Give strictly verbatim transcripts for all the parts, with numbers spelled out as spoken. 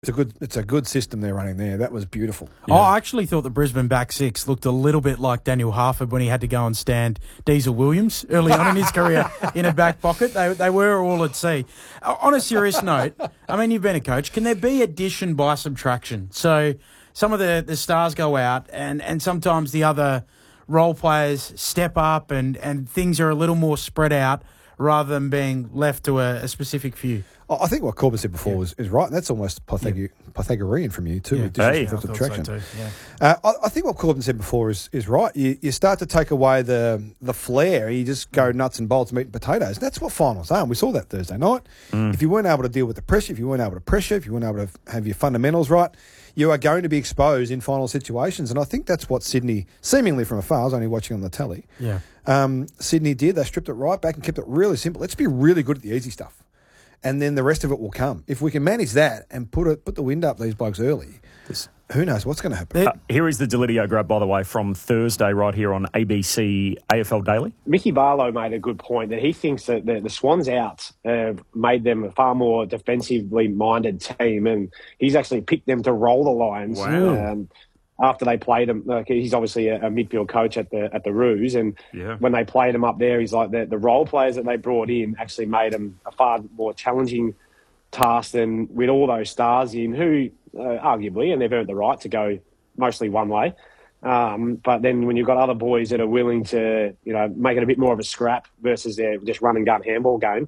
It's a good, it's a good system they're running there. That was beautiful. Yeah. I actually thought the Brisbane back six looked a little bit like Daniel Harford when he had to go and stand Diesel Williams early on in his career in a back pocket. They they were all at sea. On a serious note, I mean, you've been a coach. Can there be addition by subtraction? So some of the, the stars go out and, and sometimes the other role players step up and, and things are a little more spread out rather than being left to a, a specific few. I think what Corbin said before yeah. was is right. And that's almost Pythag- yeah. Pythagorean from you too. Yeah. With hey. subtraction. So too, yeah. uh, I, I think what Corbin said before is, is right. You, you start to take away the the flair. You just go nuts and bolts, meat and potatoes. That's what finals are. And we saw that Thursday night. Mm. If you weren't able to deal with the pressure, if you weren't able to pressure, if you weren't able to have your fundamentals right, you are going to be exposed in final situations. And I think that's what Sydney, seemingly from afar, I was only watching on the telly. Yeah. Um, Sydney did. They stripped it right back and kept it really simple. Let's be really good at the easy stuff. And then the rest of it will come. If we can manage that and put it, put the wind up these blokes early, this, who knows what's going to happen. Uh, here is the Delidio grab, by the way, from Thursday right here on A B C A F L Daily. Mickey Barlow made a good point that he thinks that the, the Swans out have made them a far more defensively minded team, and he's actually picked them to roll the Lions. Wow. Um, after they played him, like he's obviously a, a midfield coach at the at the Roos, and yeah. when they played him up there, he's like the, the role players that they brought in actually made him a far more challenging task than with all those stars in, who uh, arguably, and they've earned the right to go mostly one way. Um, but then when you've got other boys that are willing to, you know, make it a bit more of a scrap versus their just run and gun handball game,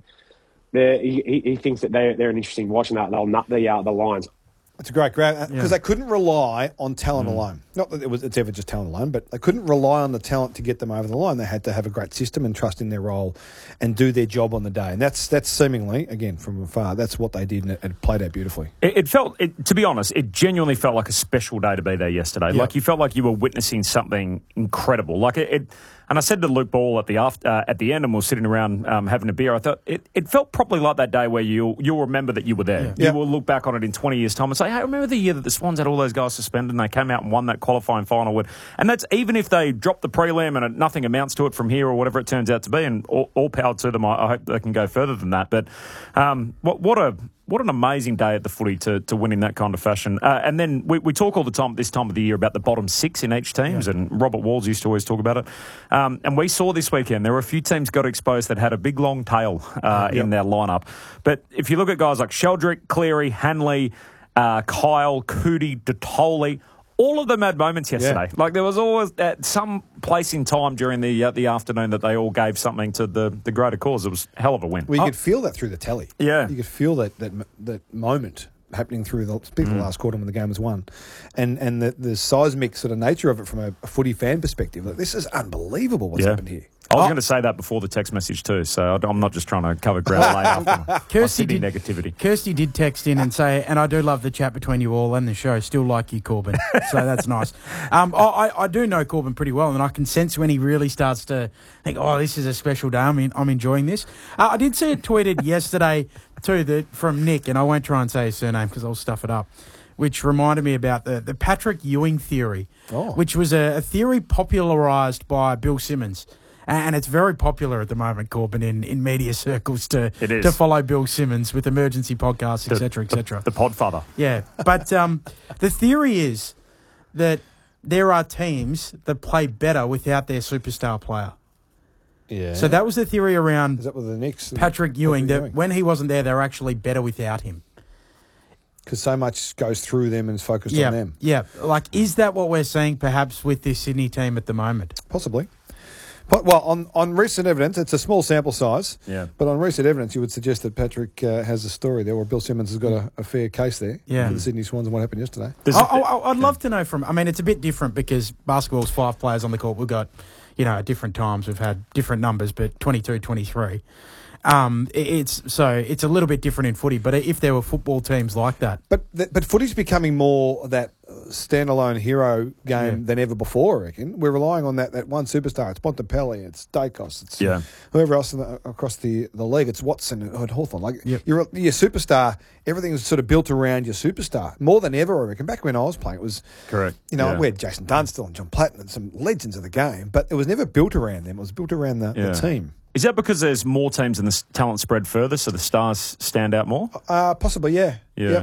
he, he thinks that they're, they're an interesting watch and that they'll nut the uh, the Lions. It's a great grab because yeah. they couldn't rely on talent mm. alone. Not that it was it's ever just talent alone, but they couldn't rely on the talent to get them over the line. They had to have a great system and trust in their role and do their job on the day. And that's that's seemingly, again, from afar, that's what they did, and it, it played out beautifully. It, it felt, it, to be honest, it genuinely felt like a special day to be there yesterday. Yep. Like you felt like you were witnessing something incredible. Like it, it and I said to Luke Ball at the after, uh, at the end, and we were sitting around um, having a beer, I thought it, it felt probably like that day where you'll, you'll remember that you were there. Yeah. You will look back on it in twenty years' time and say, hey, remember the year that the Swans had all those guys suspended and they came out and won that qualifying final with. And that's even if they drop the prelim and it, nothing amounts to it from here or whatever it turns out to be, and all, all power to them. I, I hope they can go further than that. But um, what, what a... What an amazing day at the footy to, to win in that kind of fashion. Uh, and then we, we talk all the time this time of the year about the bottom six in each teams, yeah. and Robert Walls used to always talk about it. Um, and we saw this weekend, there were a few teams got exposed that had a big long tail uh, yep. in their lineup. But if you look at guys like Sheldrick, Cleary, Hanley, uh, Kyle, Cootie, Detoli, all of them had moments yesterday. Yeah. Like there was always at some place in time during the uh, the afternoon that they all gave something to the, the greater cause. It was a hell of a win. Well, you oh. could feel that through the telly. Yeah. You could feel that that, that moment happening through the, particularly mm. the last quarter when the game was won. And and the, the seismic sort of nature of it from a, a footy fan perspective. Like, this is unbelievable what's yeah. happened here. I was oh. going to say that before the text message too, so I'm not just trying to cover ground later. Kirsty did negativity. Kirsty did text in and say, and I do love the chat between you all and the show. Still like you, Corbin. So that's nice. Um, I, I do know Corbin pretty well, and I can sense when he really starts to think, "Oh, this is a special day. I'm in, I'm enjoying this." Uh, I did see it tweeted yesterday too that from Nick, and I won't try and say his surname because I'll stuff it up, which reminded me about the, the Patrick Ewing theory, oh. which was a, a theory popularised by Bill Simmons. And it's very popular at the moment, Corbin, in, in media circles to to follow Bill Simmons with emergency podcasts, et cetera, et cetera. The, the podfather. Yeah. But um, the theory is that there are teams that play better without their superstar player. Yeah. So that was the theory around is that with the Knicks? Patrick Ewing, Patrick that Ewing. when he wasn't there, they were actually better without him. Because so much goes through them and is focused yeah, on them. Yeah. Like, is that what we're seeing perhaps with this Sydney team at the moment? Possibly. But, well, on, on recent evidence, it's a small sample size, yeah. but on recent evidence, you would suggest that Patrick uh, has a story there, or Bill Simmons has got a, a fair case there yeah. for the Sydney Swans and what happened yesterday. I, I, I'd love to know from, I mean, it's a bit different because basketball's five players on the court. We've got, you know, at different times we've had different numbers, but twenty-two, twenty-three. Um, it's so it's a little bit different in footy, but if there were football teams like that, but the, but footy's becoming more that standalone hero game yeah. than ever before. I reckon we're relying on that, that one superstar. It's Bontempelli, it's Dacos, it's yeah. whoever else in the, across the, the league. It's Watson and Hawthorn. Like yep. your your superstar, everything is sort of built around your superstar more than ever. I reckon. Back when I was playing, it was correct. You know, yeah. we had Jason Dunstall and John Platten and some legends of the game, but it was never built around them. It was built around the, yeah. the team. Is that because there's more teams and the talent spread further, so the stars stand out more? Uh, possibly, yeah. Yeah. Yep.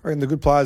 I reckon the good players